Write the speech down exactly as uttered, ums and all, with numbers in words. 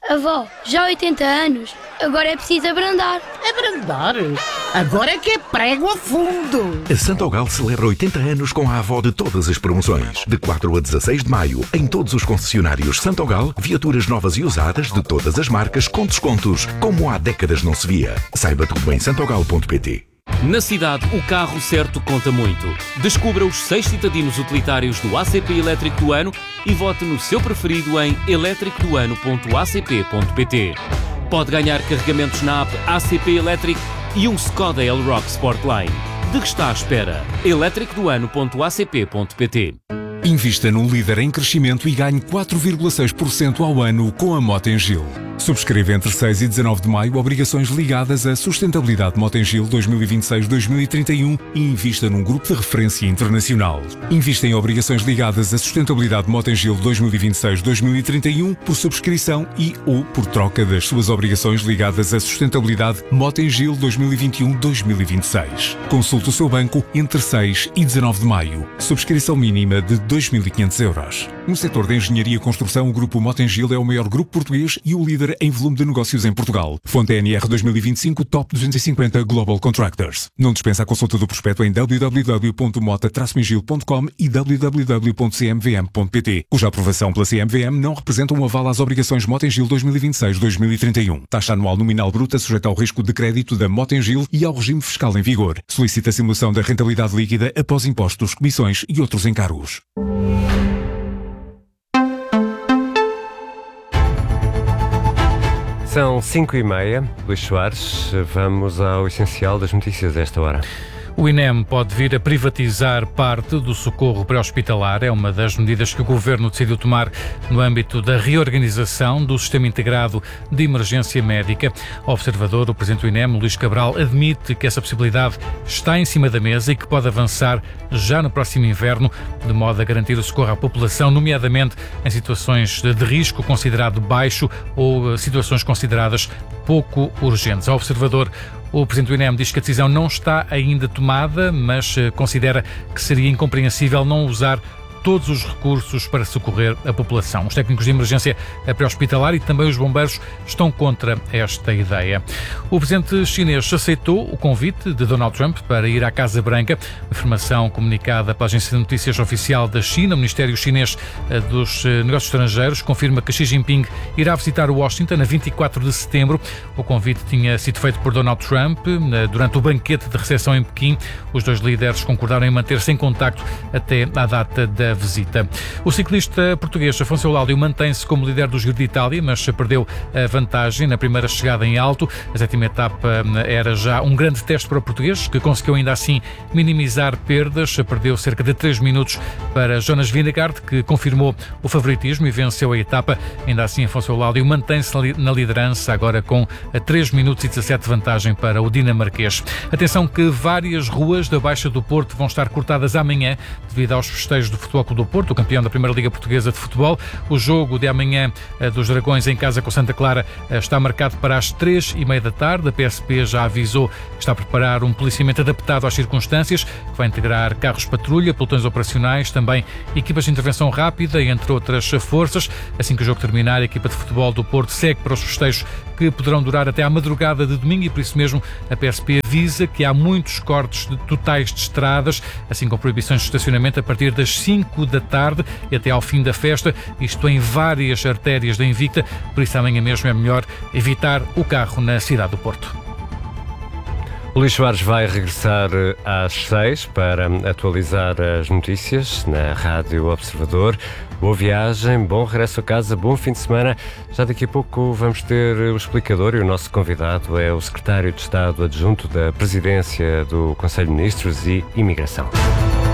Avó, já há oitenta anos, agora é preciso abrandar. Abrandar? Agora é que é prego a fundo. A Santogal celebra oitenta anos com a avó de todas as promoções. De quatro a dezasseis de maio, em todos os concessionários Santogal, viaturas novas e usadas de todas as marcas com descontos, como há décadas não se via. Saiba tudo em santogal ponto pt. Na cidade, o carro certo conta muito. Descubra os seis citadinos utilitários do A C P Elétrico do Ano e vote no seu preferido em elétrico do ano ponto a c p ponto p t. Pode ganhar carregamentos na app A C P Elétrico e um Skoda Elroq Sportline. De que está à espera? elétrico do ano ponto a c p ponto p t. Invista num líder em crescimento e ganhe quatro vírgula seis por cento ao ano com a Motengil. Subscreva entre seis e dezanove de maio obrigações ligadas à sustentabilidade Motengil dois mil e vinte e seis a dois mil e trinta e um e invista num grupo de referência internacional. Invista em obrigações ligadas à sustentabilidade Motengil dois mil e vinte e seis a dois mil e trinta e um por subscrição e ou por troca das suas obrigações ligadas à sustentabilidade Motengil dois mil e vinte e um a dois mil e vinte e seis. Consulte o seu banco entre seis e dezanove de maio. Subscrição mínima de dois mil e quinhentos euros. No setor da engenharia e construção, o grupo Motengil é o maior grupo português e o líder em volume de negócios em Portugal. Fonte N R dois mil e vinte e cinco Top duzentos e cinquenta Global Contractors. Não dispensa a consulta do prospecto em w w w ponto mota mingil ponto com e w w w ponto c m v m ponto p t, cuja aprovação pela C M V M não representa um aval às obrigações Motengil dois mil e vinte e seis a dois mil e trinta e um. Taxa anual nominal bruta sujeita ao risco de crédito da Motengil e ao regime fiscal em vigor. Solicita a simulação da rentabilidade líquida após impostos, comissões e outros encargos. São cinco e meia. Luís Soares, vamos ao essencial das notícias desta hora. O I N E M pode vir a privatizar parte do socorro pré-hospitalar. É uma das medidas que o Governo decidiu tomar no âmbito da reorganização do Sistema Integrado de Emergência Médica. O observador, o Presidente do I N E M, Luís Cabral, admite que essa possibilidade está em cima da mesa e que pode avançar já no próximo inverno, de modo a garantir o socorro à população, nomeadamente em situações de risco considerado baixo ou situações consideradas pouco urgentes. Ao observador, o Presidente do I N E M diz que a decisão não está ainda tomada, mas considera que seria incompreensível não usar todos os recursos para socorrer a população. Os técnicos de emergência pré-hospitalar e também os bombeiros estão contra esta ideia. O presidente chinês aceitou o convite de Donald Trump para ir à Casa Branca. Informação comunicada pela agência de notícias oficial da China. O Ministério Chinês dos Negócios Estrangeiros confirma que Xi Jinping irá visitar Washington a vinte e quatro de setembro. O convite tinha sido feito por Donald Trump durante o banquete de recepção em Pequim. Os dois líderes concordaram em manter-se em contacto até à data da visita. O ciclista português Afonso Eulália mantém-se como líder do Giro de Itália, mas perdeu a vantagem na primeira chegada em alto. A sétima etapa era já um grande teste para o português, que conseguiu ainda assim minimizar perdas. Perdeu cerca de três minutos para Jonas Vingegaard, que confirmou o favoritismo e venceu a etapa. Ainda assim, Afonso Eulália mantém-se na liderança, agora com três minutos e dezassete de vantagem para o dinamarquês. Atenção que várias ruas da Baixa do Porto vão estar cortadas amanhã devido aos festejos do Futebol Clube do Porto, o campeão da Primeira Liga Portuguesa de Futebol. O jogo de amanhã dos Dragões em casa com Santa Clara está marcado para as três e meia da tarde. A P S P já avisou que está a preparar um policiamento adaptado às circunstâncias, que vai integrar carros patrulha, pelotões operacionais, também equipas de intervenção rápida, entre outras forças. Assim que o jogo terminar, a equipa de futebol do Porto segue para os festejos que poderão durar até à madrugada de domingo e por isso mesmo a P S P avisa que há muitos cortes de totais de estradas, assim como proibições de estacionamento a partir das cinco da tarde e até ao fim da festa, isto em várias artérias da Invicta, por isso amanhã mesmo é melhor evitar o carro na cidade do Porto. O Luís Soares vai regressar às seis para atualizar as notícias na Rádio Observador. Boa viagem, bom regresso a casa, bom fim de semana. Já daqui a pouco vamos ter o explicador e o nosso convidado é o Secretário de Estado Adjunto da Presidência do Conselho de Ministros e Imigração.